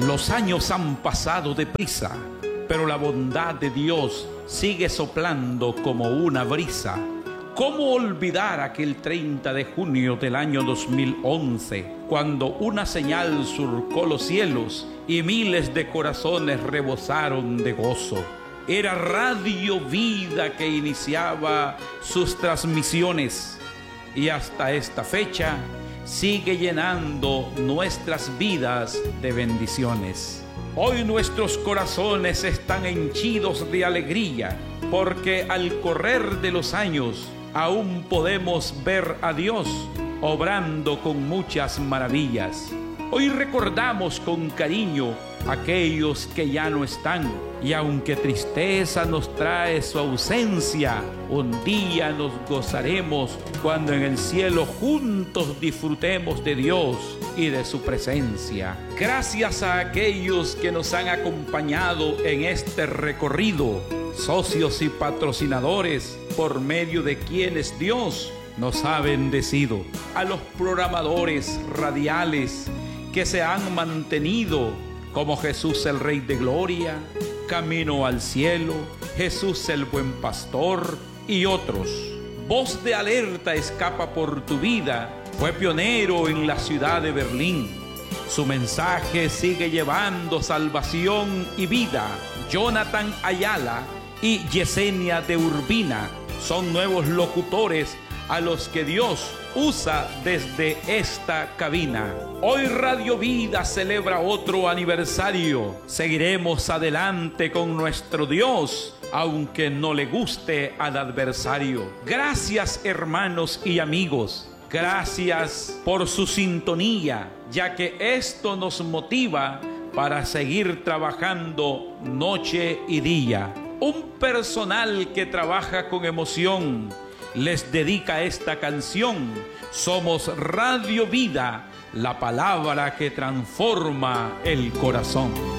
Los años han pasado deprisa, pero la bondad de Dios sigue soplando como una brisa. ¿Cómo olvidar aquel 30 de junio del año 2011, cuando una señal surcó los cielos y miles de corazones rebosaron de gozo? Era Radio Vida que iniciaba sus transmisiones y hasta esta fecha sigue llenando nuestras vidas de bendiciones. Hoy nuestros corazones están henchidos de alegría porque al correr de los años aún podemos ver a Dios obrando con muchas maravillas. Hoy recordamos con cariño a aquellos que ya no están, y aunque tristeza nos trae su ausencia, un día nos gozaremos cuando en el cielo juntos disfrutemos de Dios y de su presencia. Gracias a aquellos que nos han acompañado en este recorrido, socios y patrocinadores por medio de quienes Dios nos ha bendecido. A los programadores radiales que se han mantenido, como Jesús el Rey de Gloria, Camino al Cielo, Jesús el Buen Pastor y otros. Voz de Alerta Escapa por tu Vida fue pionero en la ciudad de Berlín. Su mensaje sigue llevando salvación y vida. Jonathan Ayala y Yesenia de Urbina son nuevos locutores a los que Dios usa desde esta cabina. Hoy Radio Vida celebra otro aniversario. Seguiremos adelante con nuestro Dios, aunque no le guste al adversario. Gracias, hermanos y amigos. Gracias por su sintonía, ya que esto nos motiva para seguir trabajando noche y día. Un personal que trabaja con emoción les dedica esta canción. Somos Radio Vida, la palabra que transforma el corazón.